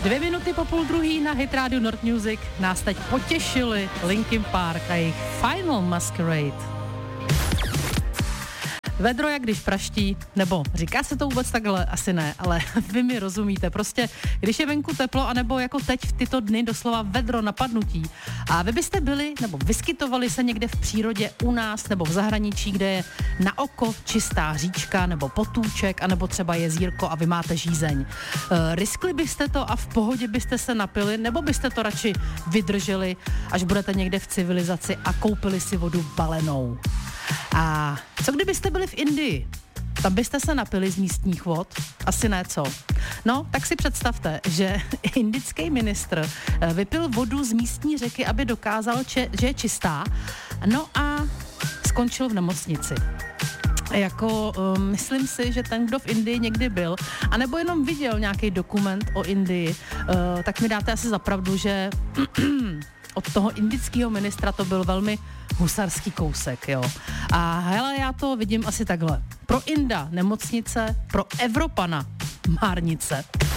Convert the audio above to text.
2 minuty po 12:30 na Hit Radio Nord Music nás teď potěšili Linkin Park a jejich Final Masquerade. Vedro, jak když praští, nebo říká se to vůbec takhle? Asi ne, ale vy mi rozumíte. Prostě, když je venku teplo, anebo jako teď v tyto dny doslova vedro napadnutí. A vy byste byli, nebo vyskytovali se někde v přírodě u nás, nebo v zahraničí, kde je na oko čistá říčka, nebo potůček, anebo třeba jezírko a vy máte žízeň. Riskli byste to a v pohodě byste se napili, nebo byste to radši vydrželi, až budete někde v civilizaci a koupili si vodu balenou? A co kdybyste byli v Indii? Tam byste se napili z místních vod? Asi ne, co? No, tak si představte, že indický ministr vypil vodu z místní řeky, aby dokázal, že je čistá, no a skončil v nemocnici. Myslím si, že ten, kdo v Indii někdy byl, anebo jenom viděl nějaký dokument o Indii, tak mi dáte asi za pravdu, že od toho indického ministra to byl velmi husarský kousek, jo. A hele, já to vidím asi takhle. Pro Inda nemocnice, pro Evropana márnice.